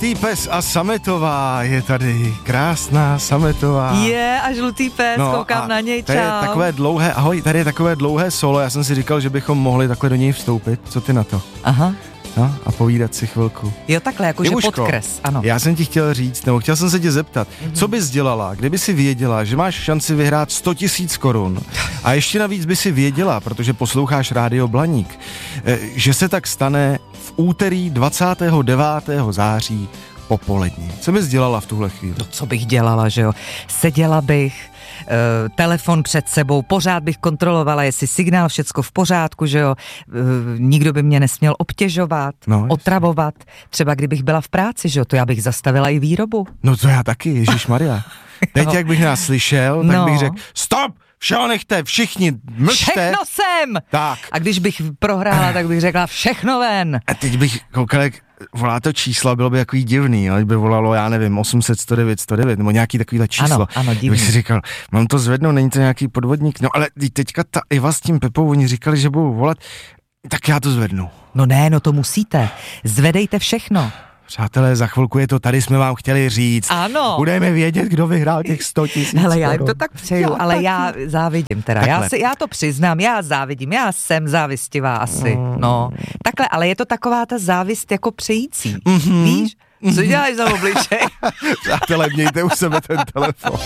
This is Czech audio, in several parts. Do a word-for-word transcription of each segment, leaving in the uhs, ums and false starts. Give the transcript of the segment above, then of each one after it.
Žlutý pes a Sametová je tady. Krásná Sametová. Je a žlutý pes, no, koukám na něj, čau. Tady je takové dlouhé, ahoj, tady je takové dlouhé solo, já jsem si říkal, že bychom mohli takhle do něj vstoupit. Co ty na to? Aha. No, a povídat si chvilku. Jo, takhle, jakože podkres, ano. Já jsem ti chtěl říct, nebo chtěl jsem se tě zeptat, mm-hmm. co bys dělala, kdyby si věděla, že máš šanci vyhrát sto tisíc korun a ještě navíc by si věděla, protože posloucháš Rádio Blaník, že se tak stane v úterý dvacátého devátého září popolední. Co bys dělala v tuhle chvíli? No, co bych dělala, že jo? Seděla bych, Uh, telefon před sebou, pořád bych kontrolovala, jestli signál, všecko v pořádku, že jo, uh, nikdo by mě nesměl obtěžovat, no, otravovat, třeba kdybych byla v práci, že jo, to já bych zastavila i výrobu. No to já taky, ježišmarja. Teď, jak bych nás slyšel, tak no. bych řekl, stop! Všeho nechte, všichni, mlčte. Všechno sem! Tak. A když bych prohrála, tak bych řekla všechno ven. A teď bych koukal, jak volá to číslo, bylo by takový divný, ale by volalo, já nevím, osm set, sto devět, sto devět, nebo nějaký takovýhle číslo. Ano, ano, divný. Bych si říkal, mám to zvednout, není to nějaký podvodník, no ale teďka ta Iva s tím Pepou, oni říkali, že budou volat, tak já to zvednu. No ne, no to musíte, zvedejte všechno. Přátelé, za chvilku je to tady, jsme vám chtěli říct. Ano. Budeme vědět, kdo vyhrál těch sto tisíc. Hele, já jim to tak přeju, já ale taky. Já závidím teda. Já, si, já to přiznám, já závidím, já jsem závistivá asi, mm. no. Takhle, ale je to taková ta závist jako přející, mm-hmm. víš? Co děláš za obličej? Přátelé, mějte u sebe ten telefon.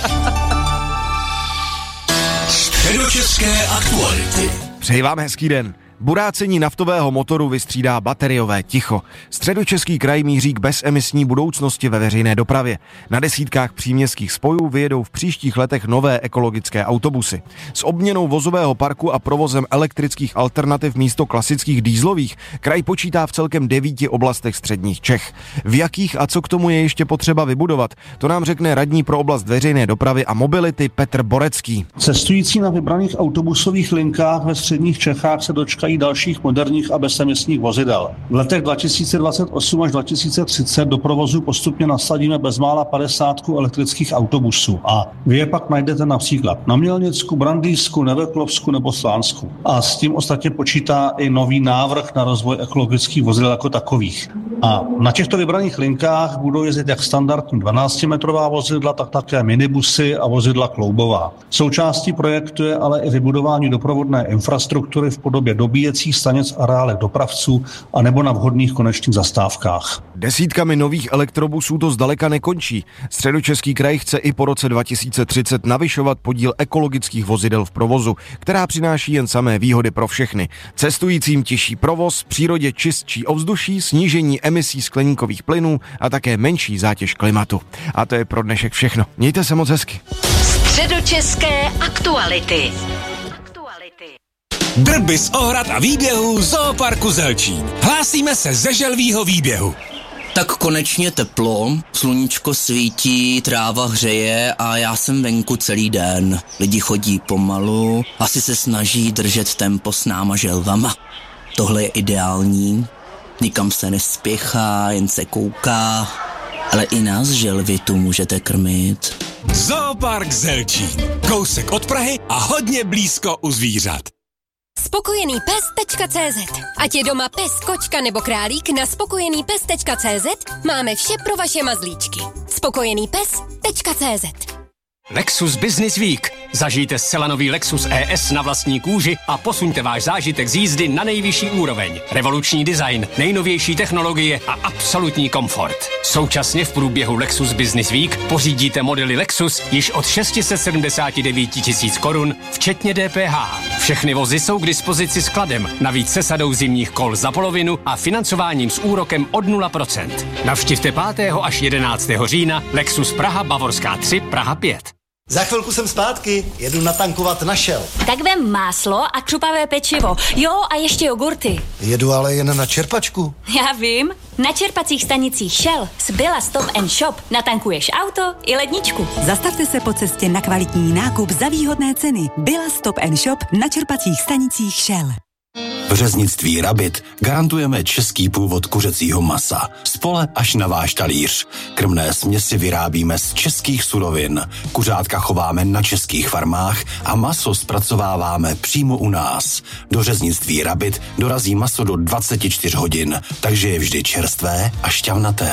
Středočeské aktuality. Přeji vám hezký den. Burácení naftového motoru vystřídá bateriové ticho. Středočeský kraj míří k bezemisní budoucnosti ve veřejné dopravě. Na desítkách příměstských spojů vyjedou v příštích letech nové ekologické autobusy. S obměnou vozového parku a provozem elektrických alternativ místo klasických dýzlových kraj počítá v celkem devíti oblastech středních Čech. V jakých a co k tomu je ještě potřeba vybudovat, to nám řekne radní pro oblast veřejné dopravy a mobility Petr Borecký. Cestující na vybraných autobusových linkách ve středních Čechách se dočkají dalších moderních a bezemisních vozidel. V letech dva tisíce dvacet osm až dva tisíce třicet do provozu postupně nasadíme bezmála padesátku elektrických autobusů a vy je pak najdete například na Mělnicku, Brandýsku, Neveklovsku nebo Slánsku. A s tím ostatně počítá i nový návrh na rozvoj ekologických vozidel jako takových. A na těchto vybraných linkách budou jezdit jak standardní dvanáctimetrová vozidla, tak také minibusy a vozidla kloubová. Součástí projektu je ale i vybudování doprovodné infrastruktury v podobě dobíjecích stanic a areálech dopravců a nebo na vhodných konečných zastávkách. Desítkami nových elektrobusů to zdaleka nekončí. Středočeský kraj chce i po roce dva tisíce třicet navyšovat podíl ekologických vozidel v provozu, která přináší jen samé výhody pro všechny. Cestujícím těžší provoz, přírodě čistší ovzduší, snížení emisí skleníkových plynů a také menší zátěž klimatu. A to je pro dnešek všechno. Mějte se moc hezky. Středočeské aktuality. Drby z ohrad a výběhů Zooparku Zelčín. Hlásíme se ze želvího výběhu. Tak konečně teplo, sluníčko svítí, tráva hřeje a já jsem venku celý den. Lidi chodí pomalu, asi se snaží držet tempo s náma želvama. Tohle je ideální, nikam se nespěchá, jen se kouká, ale i nás želvy tu můžete krmit. Zoopark Zelčín. Kousek od Prahy a hodně blízko u zvířat. spokojený pes tečka cé zet. Ať je doma pes, kočka nebo králík, na spokojený pes tečka cé zet máme vše pro vaše mazlíčky. spokojený pes tečka cé zet. Lexus Business Week. Zažijte zcela nový Lexus E S na vlastní kůži a posuňte váš zážitek z jízdy na nejvyšší úroveň. Revoluční design, nejnovější technologie a absolutní komfort. Současně v průběhu Lexus Business Week pořídíte modely Lexus již od šest set sedmdesát devět tisíc korun, včetně D P H. Všechny vozy jsou k dispozici skladem, navíc se sadou zimních kol za polovinu a financováním s úrokem od nula procent. Navštivte pátého až jedenáctého října Lexus Praha Bavorská tři, Praha pět. Za chvilku jsem zpátky, jedu natankovat na Shell. Tak vem máslo a křupavé pečivo. Jo, a ještě jogurty. Jedu ale jen na čerpačku. Já vím. Na čerpacích stanicích Shell z Billa Stop and Shop natankuješ auto i ledničku. Zastavte se po cestě na kvalitní nákup za výhodné ceny. Billa Stop and Shop na čerpacích stanicích Shell. V řeznictví Rabit garantujeme český původ kuřecího masa. Z pole až na váš talíř. Krmné směsi vyrábíme z českých surovin. Kuřátka chováme na českých farmách a maso zpracováváme přímo u nás. Do řeznictví Rabit dorazí maso do dvacet čtyři hodin, takže je vždy čerstvé a šťavnaté.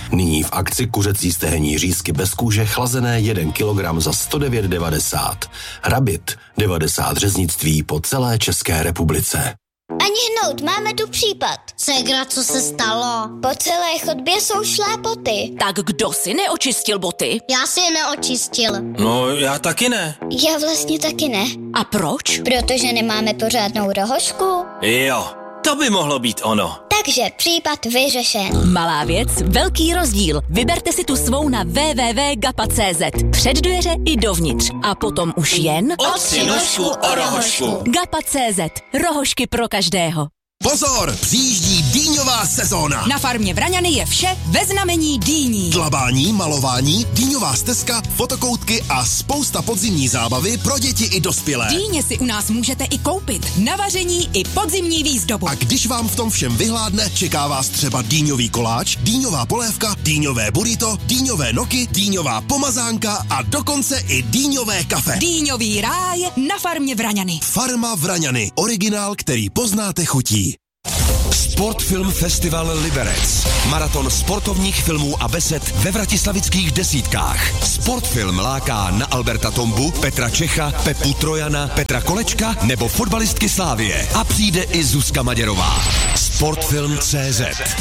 Nyní v akci kuřecí stehenní řízky bez kůže chlazené jeden kilogram za sto devět devadesát. Rabit, devadesát řeznictví po celé České republice. Ani hnout, máme tu případ. Segra, co se stalo? Po celé chodbě jsou šlápoty. Tak kdo si neočistil boty? Já si je neočistil. No, já taky ne. Já vlastně taky ne. A proč? Protože nemáme pořádnou rohošku. Jo, to by mohlo být ono. Takže případ vyřešen. Malá věc, velký rozdíl. Vyberte si tu svou na w w w tečka gapa tečka c z. Před dveře i dovnitř. A potom už jen... Otři nožku o rohošku. Gapa tečka c z. Rohošky pro každého. Pozor, přijíždí dýňová sezóna. Na farmě Vraňany je vše ve znamení dýní. Dlabání, malování, dýňová stezka, fotokoutky a spousta podzimní zábavy pro děti i dospělé. Dýně si u nás můžete i koupit. Na vaření i podzimní výzdobu. A když vám v tom všem vyhládne, čeká vás třeba dýňový koláč, dýňová polévka, dýňové burrito, dýňové noky, dýňová pomazánka a dokonce i dýňové kafe. Dýňový ráj na farmě Vraňany. Farma Vraňany, originál, který poznáte chutí. Sportfilm Festival Liberec. Maraton sportovních filmů a besed ve vratislavických desítkách. Sportfilm láká na Alberta Tombu, Petra Čecha, Pepu Trojana, Petra Kolečka nebo fotbalistky Slávie. A přijde i Zuzka Maděrová. Sportfilm tečka cé zet.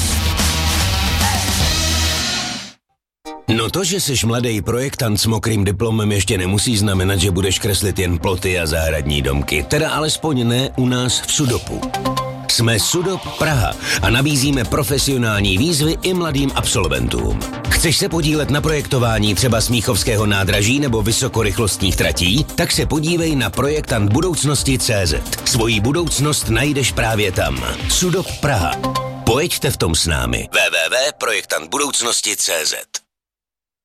No to, že jsi mladý projektant s mokrým diplomem, ještě nemusí znamenat, že budeš kreslit jen ploty a zahradní domky. Teda alespoň ne u nás v Sudopu. Jsme Sudop Praha a nabízíme profesionální výzvy i mladým absolventům. Chceš se podílet na projektování třeba Smíchovského nádraží nebo vysokorychlostních tratí? Tak se podívej na projektant budoucnosti tečka cé zet. Svoji budoucnost najdeš právě tam. Sudop Praha. Pojďte v tom s námi. w w w tečka projektant budoucnosti tečka cé zet.